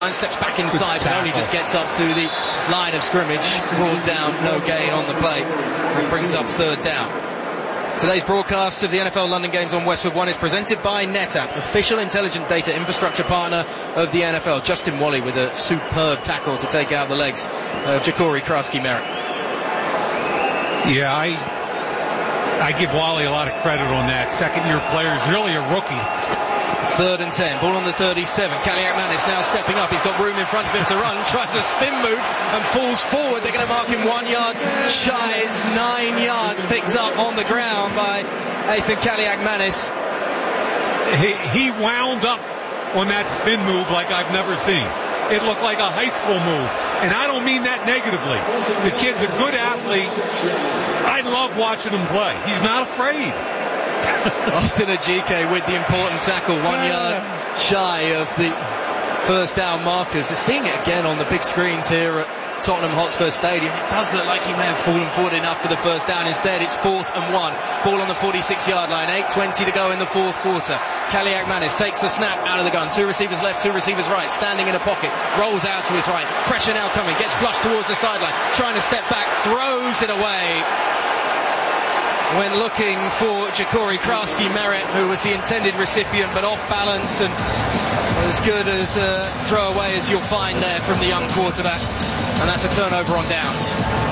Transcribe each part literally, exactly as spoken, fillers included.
Steps back inside, but only just gets up to the line of scrimmage. Brought down, no gain on the play. It brings up third down. Today's broadcast of the N F L London Games on Westwood One is presented by NetApp, official intelligent data infrastructure partner of the N F L. Justin Wally with a superb tackle to take out the legs of Ja'Cory Krasky-Merritt. Yeah, I I give Wally a lot of credit on that. Second-year player is really a rookie. Third and ten, ball on the thirty-seven. Kaliakmanis now stepping up. He's got room in front of him to run. Tries a spin move and falls forward. They're going to mark him one yard shy. It's nine yards picked up on the ground by Ethan Kaliakmanis. He, he wound up on that spin move like I've never seen. It looked like a high school move. And I don't mean that negatively. The kid's a good athlete. I love watching him play. He's not afraid. Austin Ajike with the important tackle, one yard shy of the first down markers. They're seeing it again on the big screens here at Tottenham Hotspur Stadium. It does look like he may have fallen forward enough for the first down. Instead, it's fourth and one. Ball on the forty-six yard line. eight twenty to go in the fourth quarter. Kaliakmanis takes the snap out of the gun. Two receivers left, two receivers right. Standing in a pocket. Rolls out to his right. Pressure now coming. Gets flushed towards the sideline. Trying to step back. Throws it away when looking for Ja'Cory Krasky-Merritt, who was the intended recipient, but off balance and as good as a throwaway as you'll find there from the young quarterback. And that's a turnover on downs.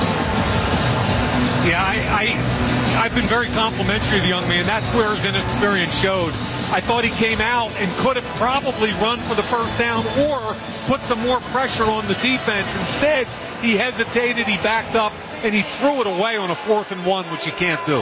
Yeah, I, I, I've been very complimentary of the young man. That's where his inexperience showed. I thought he came out and could have probably run for the first down or put some more pressure on the defense. Instead, he hesitated, he backed up, and he threw it away on a fourth and one, which you can't do.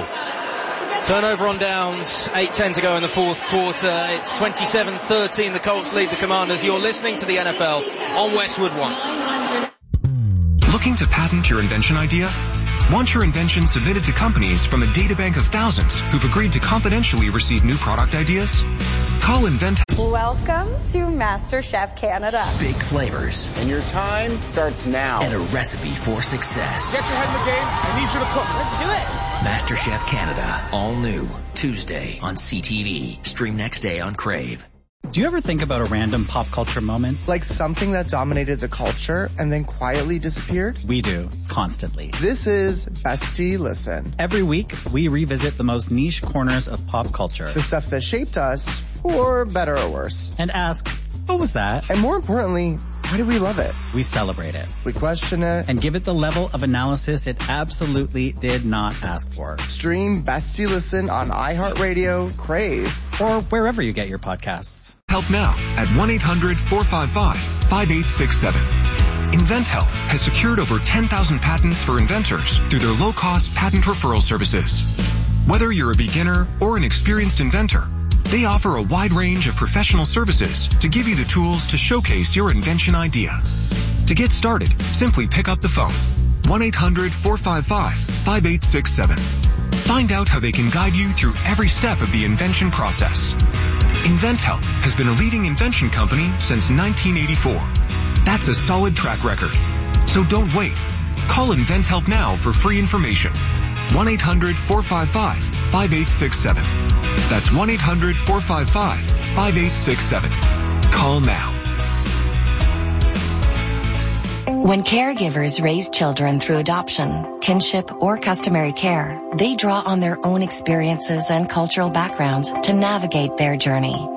Turnover on downs, eight ten to go in the fourth quarter. It's twenty-seven thirteen. The Colts lead the Commanders. You're listening to the N F L on Westwood One. Looking to patent your invention idea? Want your invention submitted to companies from a databank of thousands who've agreed to confidentially receive new product ideas? Call Invent. Welcome to MasterChef Canada. Big flavors. And your time starts now. And a recipe for success. Get your head in the game. I need you to cook. Let's do it. MasterChef Canada. All new. Tuesday on C T V. Stream next day on Crave. Do you ever think about a random pop culture moment? Like something that dominated the culture and then quietly disappeared? We do, constantly. This is Bestie Listen. Every week, we revisit the most niche corners of pop culture. The stuff that shaped us, for better or worse. And ask, what was that? And more importantly, why do we love it? We celebrate it. We question it. And give it the level of analysis it absolutely did not ask for. Stream Bestie Listen on iHeartRadio, Crave, or wherever you get your podcasts. Help now at one eight hundred four five five five eight six seven. InventHelp has secured over ten thousand patents for inventors through their low-cost patent referral services. Whether you're a beginner or an experienced inventor, they offer a wide range of professional services to give you the tools to showcase your invention idea. To get started, simply pick up the phone. one eight hundred four five five five eight six seven. Find out how they can guide you through every step of the invention process. InventHelp has been a leading invention company since nineteen eighty-four. That's a solid track record. So don't wait. Call InventHelp now for free information. one eight hundred four five five five eight six seven. That's one eight hundred four five five five eight six seven. Call now. When caregivers raise children through adoption, kinship, or customary care, they draw on their own experiences and cultural backgrounds to navigate their journey.